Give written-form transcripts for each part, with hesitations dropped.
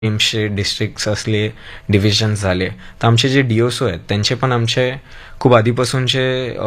गेम्सचे districts असले, divisions झाले, तर आमचे जे DOSO आहेत त्यांचे पण आमचे खूप आधीपासूनचे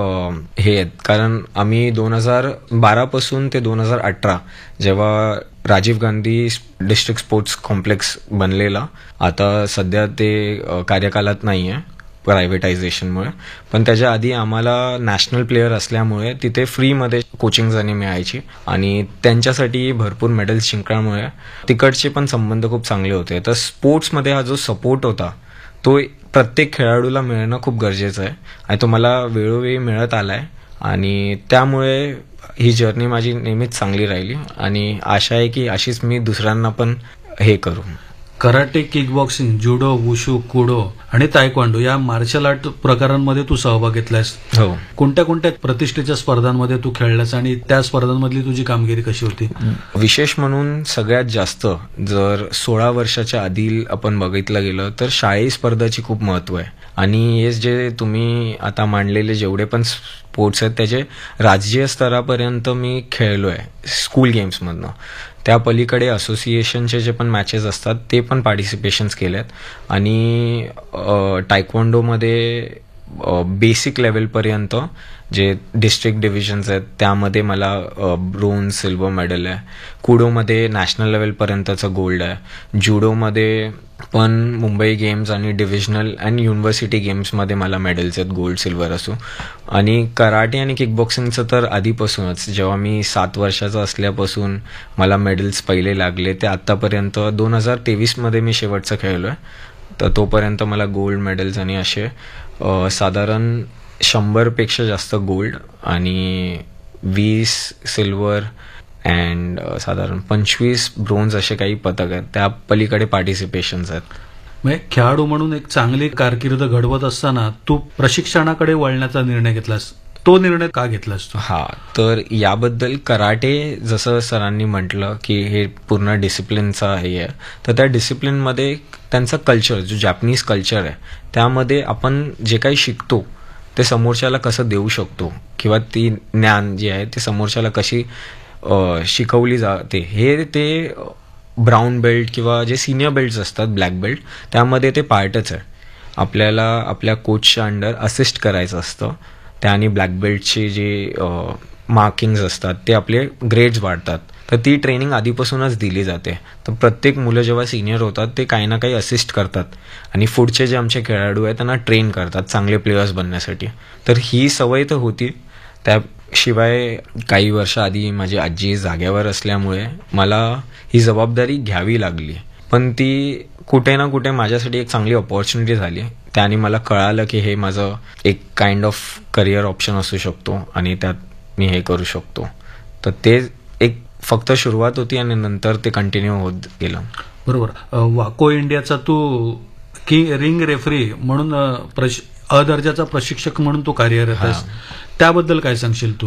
हे आहेत. कारण आम्ही 2012 पासून ते 2018 जेव्हा Rajiv Gandhi district sports complex बनलेला, आता सध्या ते कार्यकालात नाही आहे प्रायव्हेटायझेशनमुळे, पण त्याच्या आधी आम्हाला नॅशनल प्लेयर असल्यामुळे तिथे फ्रीमध्ये कोचिंग आणि मिळायची आणि त्यांच्यासाठी भरपूर मेडल्स जिंकल्यामुळे तिकडचे पण संबंध खूप चांगले होते. तर स्पोर्ट्समध्ये हा जो सपोर्ट होता तो प्रत्येक खेळाडूला मिळणं खूप गरजेचं आहे आणि तो मला वेळोवेळी मिळत आला आहे आणि त्यामुळे ही जर्नी माझी नेहमीच चांगली राहिली आणि आशा आहे की अशीच मी दुसऱ्यांना पण हे करू. कराटे, किक बॉक्सिंग, जुडो, वुशू, कुडो आणि तायक्वांडो या मार्शल आर्ट प्रकारांमध्ये तू सहभाग घेतलायस. हो. कोणत्या कोणत्या प्रतिष्ठेच्या स्पर्धांमध्ये तू खेळलास आणि त्या स्पर्धांमधली तुझी कामगिरी कशी होती? विशेष म्हणून सगळ्यात जास्त जर 16 वर्षाच्या आधी आपण बघितलं गेलं तर शाळेय स्पर्धाची खूप महत्व आहे आणि हे जे तुम्ही आता मांडलेले जेवढे पण स्पोर्ट्स आहेत त्याचे राज्य स्तरापर्यंत मी खेळलो आहे स्कूल गेम्समधनं. त्या पलीकडे असोसिएशनचे जे पण मॅचेस असतात ते पण पार्टिसिपेशन्स केल्यात आणि टायक्वांडोमध्ये बेसिक लेवलपर्यंत जे डिस्ट्रिक्ट डिव्हिजन्स आहेत त्यामध्ये मला ब्रोन्झ, सिल्वर मेडल आहे. कुडोमध्ये नॅशनल लेवलपर्यंतचं गोल्ड आहे. जुडोमध्ये पण मुंबई गेम्स आणि डिव्हिजनल आणि युनिव्हर्सिटी गेम्समध्ये मला मेडल्स आहेत, गोल्ड, सिल्वर असो. आणि कराटे आणि किकबॉक्सिंगचं तर आधीपासूनच जेव्हा मी 7 वर्षाचा असल्यापासून मला मेडल्स पहिले लागले ते आत्तापर्यंत 2023 मी शेवटचं खेळलो आहे. तर तोपर्यंत मला गोल्ड मेडल्स आणि असे साधारण 100पेक्षा जास्त गोल्ड आणि 20 सिल्वर अँड साधारण 25 ब्रोन्झ असे काही पदक आहेत. त्या पलीकडे पार्टिसिपेशन्स आहेत. म्हणजे खेळाडू म्हणून एक चांगली कारकीर्द घडवत असताना तू प्रशिक्षणाकडे वळण्याचा निर्णय घेतलास. तो निर्णय का घेतलास तू? हा, तर याबद्दल कराटे जसं सरांनी म्हटलं की हे पूर्ण डिसिप्लिनचा हे आहे, तर त्या डिसिप्लिनमध्ये त्यांचा कल्चर जो जॅपनीज कल्चर आहे त्यामध्ये आपण जे काही शिकतो ते समोरच्याला कसं देऊ शकतो किंवा ती ज्ञान जे आहे ते समोरच्याला कशी शिकवली जाते हे ते ब्राऊन बेल्ट किंवा जे सिनियर बेल्ट्स असतात ब्लॅक बेल्ट त्यामध्ये ते पार्टच आहे. आपल्याला आपल्या कोचच्या अंडर असिस्ट करायचं असतं त्याने ब्लॅक बेल्टचे जे मार्किंग्स असतात ते आपले ग्रेड्स वाढतात. तर ती ट्रेनिंग आधीपासूनच दिली जाते. तर प्रत्येक मुलं जेव्हा सिनियर होतात ते काही ना काही असिस्ट करतात आणि पुढचे जे आमचे खेळाडू आहेत त्यांना ट्रेन करतात चांगले प्लेयर्स बनण्यासाठी. तर ही सवय तर होती. त्याशिवाय काही वर्ष आधी माझी आजी जाग्यावर असल्यामुळे मला ही जबाबदारी घ्यावी लागली, पण ती कुठे ना कुठे माझ्यासाठी एक चांगली अपॉर्च्युनिटी झाली. त्याने मला कळालं की हे माझं एक काइंड ऑफ करिअर ऑप्शन असू शकतो आणि त्यात मी हे करू शकतो. तर ते एक फक्त सुरुवात होती आणि नंतर ते कंटिन्यू होत गेलं. बरोबर. वाको इंडियाचा तू रिंग रेफरी म्हणून अदर्जाचा प्रशिक्षक म्हणून तू कार्यरत आहेस. त्याबद्दल काय सांगशील तू?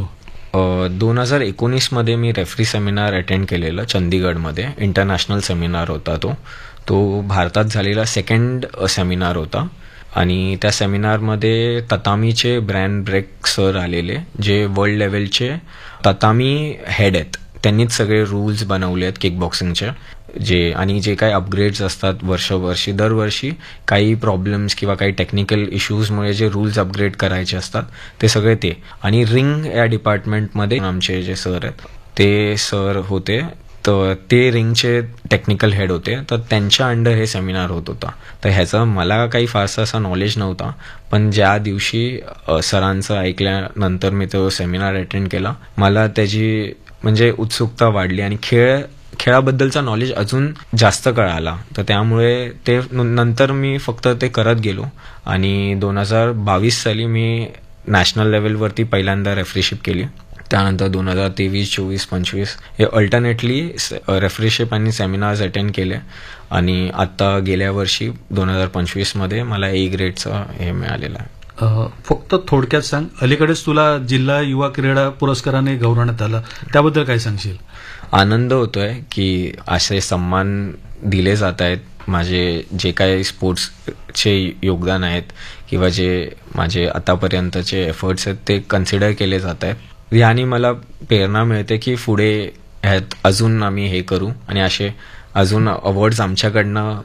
2019 मी रेफरी सेमिनार अटेंड केलेलं चंदीगडमध्ये. इंटरनॅशनल सेमिनार होता तो भारतात झालेला सेकंड सेमिनार होता आणि त्या सेमिनारमध्ये ततामीचे ब्रॅन ब्रेक सर आलेले जे वर्ल्ड लेवलचे ततामी हेड आहेत. त्यांनीच सगळे रूल्स बनवले आहेत किकबॉक्सिंगचे जे काही अपग्रेड्स असतात दरवर्षी काही प्रॉब्लेम्स किंवा काही टेक्निकल इश्यूजमुळे जे रूल्स अपग्रेड करायचे असतात ते सगळे ते. आणि रिंग या डिपार्टमेंटमध्ये आमचे जे सर आहेत ते सर होते, तर ते रिंगचे टेक्निकल हेड होते. तर त्यांच्या अंडर हे सेमिनार होत होता. तर ह्याचं मला काही फारसा असा नॉलेज नव्हता, पण ज्या दिवशी सरांचं ऐकल्यानंतर मी तो सेमिनार अटेंड केला मला त्याची म्हणजे उत्सुकता वाढली आणि खेळाबद्दलचा नॉलेज अजून जास्त कळाला. तर त्यामुळे ते नंतर मी फक्त ते करत गेलो आणि 2022 साली मी नॅशनल लेवलवरती पहिल्यांदा रेफरीशिप केली. त्यानंतर 2023, 24, 25 हे अल्टरनेटली रेफरीशिप आणि सेमिनार्स अटेंड केले आणि आत्ता गेल्या वर्षी 2025 मला A ग्रेडचा हे मिळालेलं आहे. फक्त थोडक्यात सांग, अलीकडेच तुला जिल्हा युवा क्रीडा पुरस्काराने गौरवण्यात आलं, त्याबद्दल काय सांगशील? आनंद होतोय की असे सन्मान दिले जात आहेत. माझे जे काही स्पोर्ट्सचे योगदान आहेत किंवा जे माझे आतापर्यंतचे एफर्ट्स आहेत ते कन्सिडर केले जात आहेत. याने मला प्रेरणा मिळते की पुढे ह्यात अजून आम्ही हे करू आणि अजून अवॉर्ड्स आमच्याकडनं